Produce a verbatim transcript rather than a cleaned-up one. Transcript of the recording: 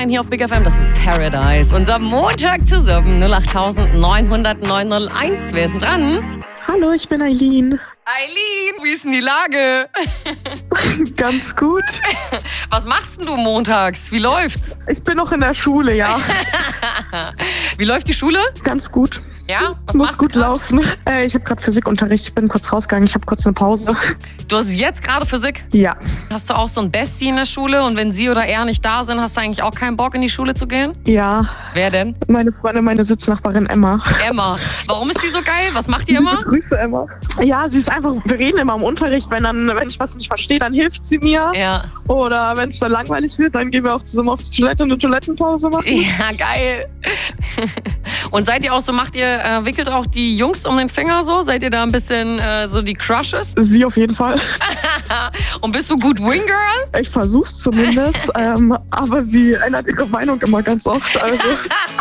Sunshine hier auf Big F M. Das ist Paradise. Unser Montag zusammen. null acht neun null null neun null eins. Wer ist denn dran? Hallo, ich bin Eileen. Eileen, wie ist denn die Lage? Ganz gut. Was machst denn du montags? Wie läuft's? Ich bin noch in der Schule, ja. Wie läuft die Schule? Ganz gut. Ja? Was Muss machst gut du grad? laufen. Äh, ich habe gerade Physikunterricht. Ich bin kurz rausgegangen. Ich habe kurz eine Pause. Du hast jetzt gerade Physik? Ja. Hast du auch so ein Bestie in der Schule? Und wenn sie oder er nicht da sind, hast du eigentlich auch keinen Bock, in die Schule zu gehen? Ja. Wer denn? Meine Freundin, meine Sitznachbarin Emma. Emma. Warum ist die so geil? Was macht die immer? Grüße, Emma. Ja, sie ist einfach, wir reden immer im Unterricht. Wenn, dann, wenn ich was nicht verstehe, dann hilft sie mir. Ja. Oder wenn es dann langweilig wird, dann gehen wir auch zusammen auf die Toilette und eine Toilettenpause machen. Ja, geil. Und seid ihr auch so, macht ihr, äh, wickelt auch die Jungs um den Finger so? Seid ihr da ein bisschen äh, so die Crushes? Sie auf jeden Fall. Und bist du gut Wing-Girl? Ich versuch's zumindest. ähm, aber sie ändert ihre Meinung immer ganz oft. Also.